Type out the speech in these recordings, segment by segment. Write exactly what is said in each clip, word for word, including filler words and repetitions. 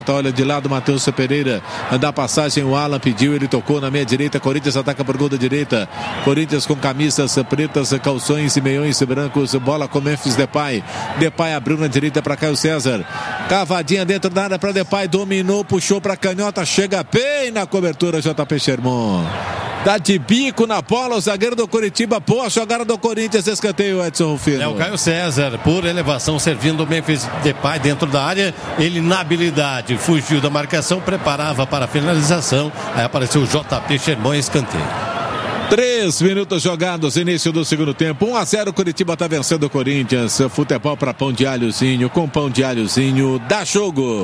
Olha de lado, Matheus Pereira, da passagem, o Alan pediu, ele tocou na meia direita, Corinthians ataca por gol da direita, Corinthians com camisas pretas, calções e meiões brancos, bola com Memphis Depay, Depay abriu na direita para Caio César, cavadinha dentro da área para Depay, dominou, puxou para canhota, chega bem na cobertura, J P Sherman. Dá de bico na bola, o zagueiro do Curitiba, boa jogada do Corinthians, escanteio, Edson Rufino. É o Caio César, por elevação, servindo o Memphis Depay dentro da área, ele na habilidade, fugiu da marcação, preparava para a finalização, aí apareceu o J P Sherman, escanteio. Três minutos jogados, início do segundo tempo, um a zero, Curitiba está vencendo o Corinthians, futebol para pão de alhozinho, com pão de alhozinho, dá jogo.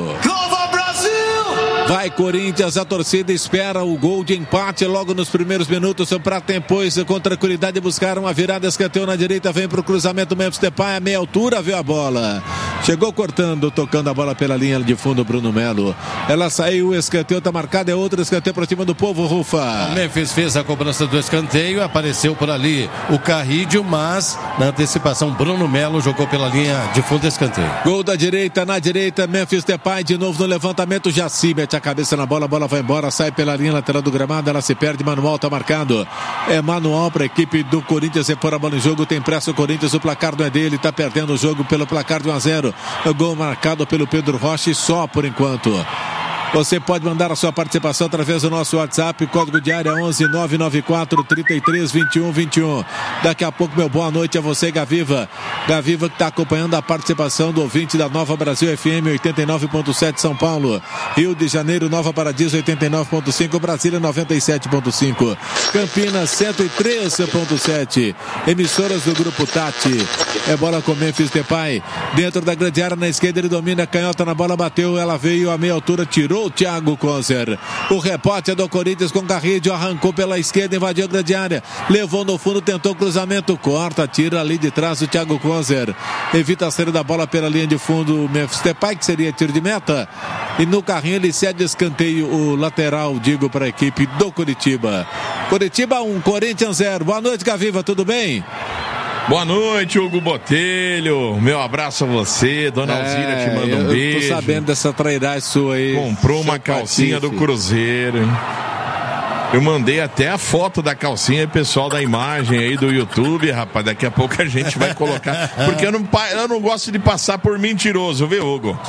Vai Corinthians, a torcida espera o gol de empate logo nos primeiros minutos para depois com tranquilidade buscar uma virada, escanteio na direita, vem para o cruzamento, Memphis Depay a meia altura, viu a bola, chegou cortando, tocando a bola pela linha de fundo, Bruno Melo, ela saiu, o escanteio está marcado, é outro escanteio para cima do Povo, Rufa. O Memphis fez a cobrança do escanteio, apareceu por ali o Carrídio, mas na antecipação Bruno Melo jogou pela linha de fundo, escanteio. Gol da direita, na direita, Memphis Depay de novo no levantamento, Jaci mete a cabeça na bola, a bola vai embora, sai pela linha lateral do gramado, ela se perde, manual tá marcado, é manual para a equipe do Corinthians, repor a bola em jogo, tem pressa o Corinthians, o placar não é dele, tá perdendo o jogo pelo placar de um a zero, o gol marcado pelo Pedro Rocha, só por enquanto. Você pode mandar a sua participação através do nosso WhatsApp, código de área onze nove nove quatro, trinta e três, vinte e um, vinte e um. Daqui a pouco, meu boa noite a você, Gaviva. Gaviva que está acompanhando a participação do ouvinte da Nova Brasil F M oitenta e nove ponto sete São Paulo, Rio de Janeiro, Nova Paradiso oitenta e nove ponto cinco, Brasília noventa e sete ponto cinco, Campinas cento e três ponto sete, emissoras do Grupo Tati. É bola com Memphis Depay, dentro da grande área, na esquerda ele domina, a canhota na bola, bateu, ela veio a meia altura, tirou o Thiago Conzer. O rebote é do Corinthians com Carrillo, arrancou pela esquerda, invadiu a grande área, levou no fundo, tentou cruzamento, corta, tira ali de trás o Thiago Conzer, evita a saída da bola pela linha de fundo, o Memphis Depay, que seria tiro de meta, e no carrinho ele cede escanteio, o lateral, digo, para a equipe do Curitiba. Curitiba um, Corinthians zero. Boa noite, Gaviva, tudo bem? Boa noite, Hugo Botelho. Meu abraço a você. Dona é, Alzira te manda um eu beijo. Tô sabendo dessa trairagem sua aí. Comprou uma calcinha do Cruzeiro, hein? Eu mandei até a foto da calcinha e pessoal da imagem aí do YouTube, rapaz. Daqui a pouco a gente vai colocar. Porque eu não, eu não gosto de passar por mentiroso, viu, Hugo?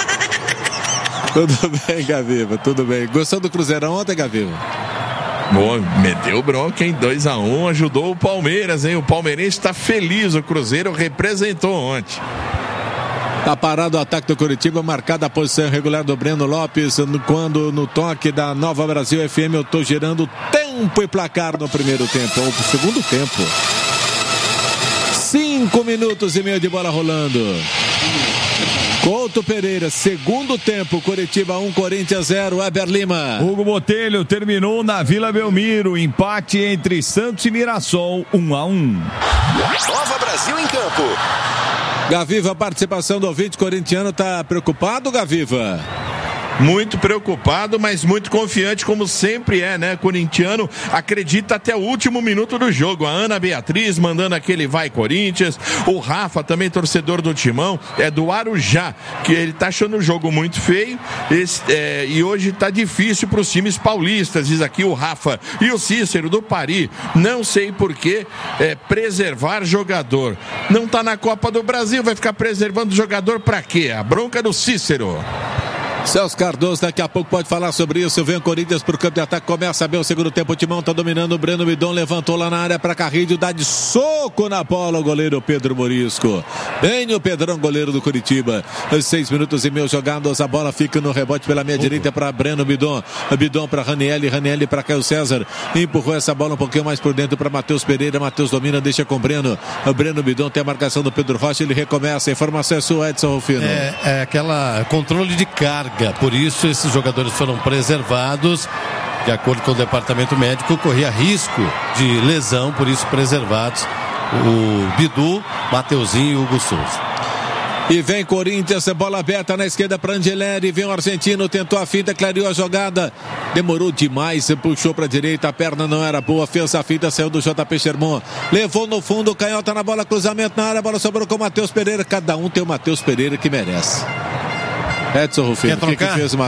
Tudo bem, Gaviva, tudo bem. Gostou do Cruzeirão ontem, Gaviva? Bom, meteu bronca em dois a um, ajudou o Palmeiras, hein? O palmeirense está feliz, o Cruzeiro representou ontem. Tá parado o ataque do Curitiba, marcada a posição regular do Breno Lopes, quando no toque da Nova Brasil F M eu tô gerando tempo e placar no primeiro tempo, ou pro segundo tempo. Cinco minutos e meio de bola rolando. Couto Pereira, segundo tempo, Curitiba um, Corinthians zero, Weber Lima. Hugo Botelho, terminou na Vila Belmiro, empate entre Santos e Mirassol, um a um. Nova Brasil em campo. Gaviva, a participação do ouvinte corintiano, tá preocupado, Gaviva? Muito preocupado, mas muito confiante, como sempre é, né? Corintiano acredita até o último minuto do jogo. A Ana Beatriz mandando aquele vai Corinthians. O Rafa, também torcedor do Timão, é do Arujá, que ele tá achando o jogo muito feio. Esse, é, e hoje tá difícil para os times paulistas, diz aqui o Rafa. E o Cícero do Pari, não sei por que é, preservar jogador. Não tá na Copa do Brasil, vai ficar preservando jogador para quê? A bronca do Cícero. Celso Cardoso daqui a pouco pode falar sobre isso. Vem o Corinthians pro campo de ataque, começa bem o segundo tempo, o Timão tá dominando, o Breno Bidon levantou lá na área para Carrillo, dá de soco na bola o goleiro Pedro Morisco. Bem o Pedrão, goleiro do Curitiba. Seis minutos e meio jogados, a bola fica no rebote pela meia direita para Breno Bidon, Bidon para Ranielli, Ranielli para Caio César, empurrou essa bola um pouquinho mais por dentro para Matheus Pereira, Matheus domina, deixa com o Breno, o Breno Bidon tem a marcação do Pedro Rocha, ele recomeça, a informação é sua, Edson Rufino. É, é aquela controle de carga. Por isso esses jogadores foram preservados. De acordo com o departamento médico, corria risco de lesão, por isso preservados o Bidu, Mateuzinho e o Hugo Souza. E vem Corinthians, bola aberta na esquerda para Angeleri, vem o argentino, tentou a finta, clareou a jogada, demorou demais, puxou para a direita, a perna não era boa, fez a finta, saiu do J P Sherman, levou no fundo, canhota na bola, cruzamento na área, a bola sobrou com o Matheus Pereira, cada um tem o Matheus Pereira que merece. Edson Rufino, Quer trocar? que, que fez uma